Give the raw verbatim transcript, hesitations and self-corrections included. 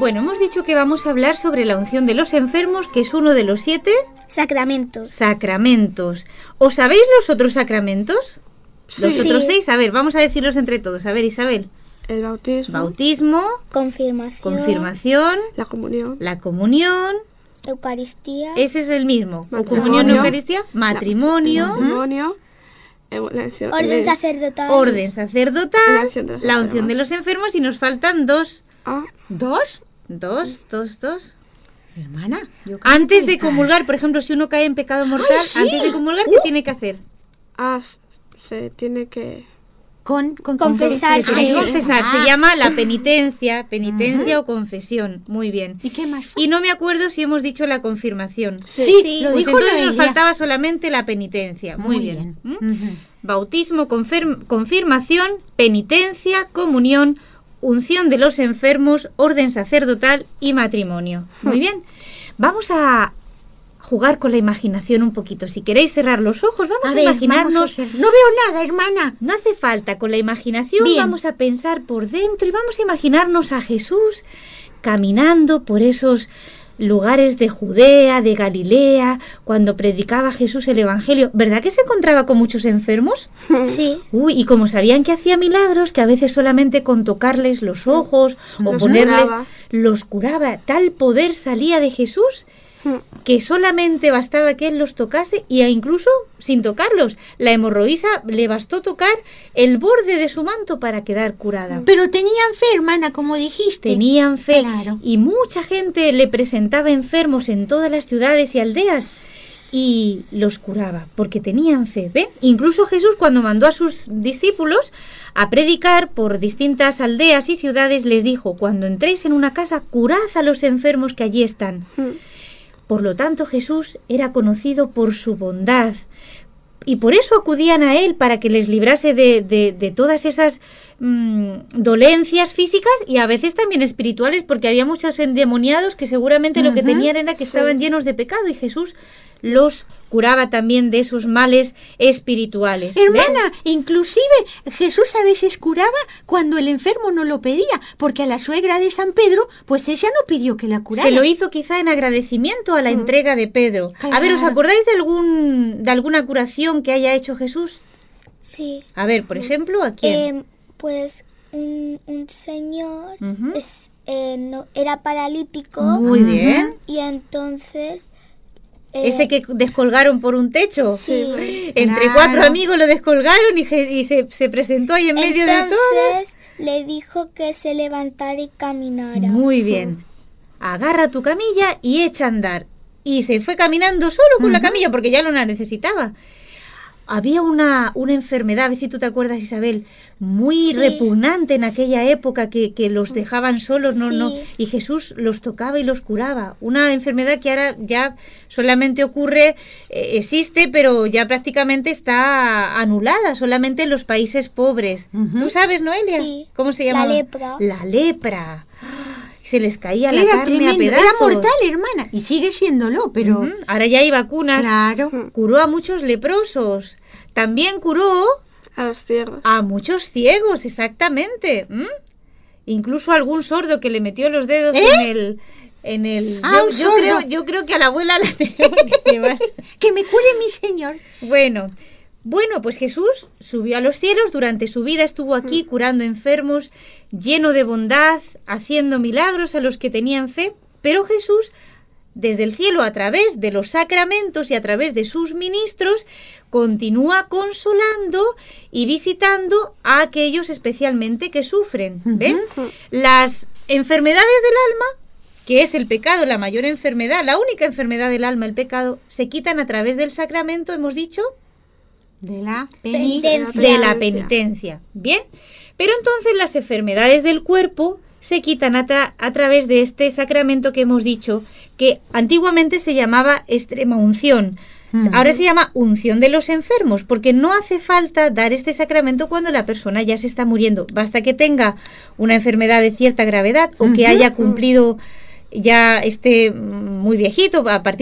Bueno, hemos dicho que vamos a hablar sobre la unción de los enfermos, que es uno de los siete sacramentos. Sacramentos. ¿Os sabéis los otros sacramentos? Sí. Los otros Sí. seis. A ver, vamos a decirlos entre todos. A ver, Isabel. El bautismo, Bautismo, Confirmación. confirmación, la comunión, la comunión. Eucaristía. Ese es el mismo. O Matrimonio. comunión, Eucaristía, matrimonio, matrimonio, eh, la acción- Orden le- sacerdotal. orden sacerdotal, La unción de los la unción de enfermos. los enfermos, y nos faltan dos. Ah, ¿Dos? Dos, dos, dos. Hermana. yo creo Antes que- de comulgar, por ejemplo, si uno cae en pecado mortal, Ay, sí. antes de comulgar, ¿qué Uh. tiene que hacer? ah, s- se tiene que... Con, con Confesarse. Tiene que Sí. confesar. Se Ah. llama la penitencia, penitencia o confesión. Muy bien. ¿Y qué más? Y no me acuerdo si hemos dicho la confirmación. Sí, Sí. lo Pues dijo entonces nos Noelia. faltaba solamente la penitencia. Muy, Muy bien. bien. ¿Mm? Ujú. Bautismo, confirm- confirmación, penitencia, comunión, unción de los enfermos, orden sacerdotal y matrimonio. Muy bien. Vamos a jugar con la imaginación un poquito. Si queréis cerrar los ojos, vamos a, A ver, imaginarnos. vamos a hacer- No veo nada, hermana. No hace falta, con la imaginación Bien. vamos a pensar por dentro y vamos a imaginarnos a Jesús caminando por esos lugares de Judea, de Galilea, cuando predicaba Jesús el Evangelio. ¿Verdad que se encontraba con muchos enfermos? Sí. Uy, y como sabían que hacía milagros, que a veces solamente con tocarles los ojos o Los ponerles curaba. los curaba, tal poder salía de Jesús que solamente bastaba que él los tocase, y incluso sin tocarlos. La hemorroísa le bastó tocar el borde de su manto para quedar curada. Pero tenían fe, hermana, como dijiste. Tenían fe, Claro. y mucha gente le presentaba enfermos en todas las ciudades y aldeas y los curaba porque tenían fe. ¿Ven? Incluso Jesús, cuando mandó a sus discípulos a predicar por distintas aldeas y ciudades, les dijo: cuando entréis en una casa, curad a los enfermos que allí están. Por lo tanto, Jesús era conocido por su bondad, y por eso acudían a él, para que les librase de, de, de todas esas mmm, dolencias físicas y a veces también espirituales, porque había muchos endemoniados que seguramente lo que Ujú, tenían era que sí. estaban llenos de pecado, y Jesús los curaba también de esos males espirituales. ¿Ven? Hermana, inclusive Jesús a veces curaba cuando el enfermo no lo pedía, porque a la suegra de San Pedro, pues ella no pidió que la curara. Se lo hizo quizá en agradecimiento a la entrega de Pedro. A ver, ¿os Claro. acordáis de algún de alguna curación que haya hecho Jesús? Sí. A ver, por ejemplo, ¿a quién? Em, pues un, un señor Ujú. es, eh, no, era paralítico Muy bien. y entonces... eh, Ese que descolgaron por un techo. Sí. Entre Claro. cuatro amigos lo descolgaron y, je- y se, se presentó ahí en medio de todos. Entonces le dijo que se levantara y caminara. Muy bien. Agarra tu camilla y echa a andar. Y se fue caminando solo con la camilla porque ya no la necesitaba. Había una, una enfermedad, a ver si tú te acuerdas, Isabel, muy Sí. repugnante en aquella época, que, que los dejaban solos, no, Sí. no, y Jesús los tocaba y los curaba. Una enfermedad que ahora ya solamente ocurre, eh, existe, pero ya prácticamente está anulada, solamente en los países pobres. Ujú. ¿Tú sabes, Noelia? Sí. ¿Cómo se La llama? lepra. La lepra. Se les caía la Era carne tremendo, a pedazos. era mortal, hermana, y sigue siéndolo, pero... Ujú. Ahora ya hay vacunas. Claro. Curó a muchos leprosos. También curó A los ciegos. a muchos ciegos, exactamente. ¿Mm? Incluso a algún sordo que le metió los dedos ¿Eh? en el... En el Ah, yo, un yo sordo. creo, yo creo que a la abuela la tenemos que llevar. Que me cure mi señor. Bueno, bueno, pues Jesús subió a los cielos. Durante su vida estuvo aquí curando enfermos, lleno de bondad, haciendo milagros a los que tenían fe. Pero Jesús, desde el cielo, a través de los sacramentos y a través de sus ministros, continúa consolando y visitando a aquellos especialmente que sufren. ¿Ven? Las enfermedades del alma, que es el pecado, la mayor enfermedad, la única enfermedad del alma, el pecado, se quitan a través del sacramento, hemos dicho, De la Penitencia. de la penitencia. Bien, pero entonces las enfermedades del cuerpo se quitan a, tra- a través de este sacramento que hemos dicho, que antiguamente se llamaba extrema unción. Ahora se llama unción de los enfermos, porque no hace falta dar este sacramento cuando la persona ya se está muriendo. Basta que tenga una enfermedad de cierta gravedad o que haya cumplido, ya esté muy viejito, a partir